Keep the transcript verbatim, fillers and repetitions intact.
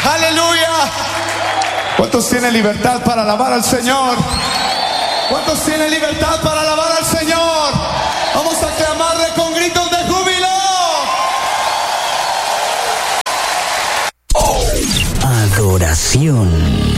Aleluya. ¿Cuántos tienen libertad para alabar al Señor? ¿Cuántos tienen libertad para alabar al Señor? Vamos a clamarle con gritos de júbilo. Adoración.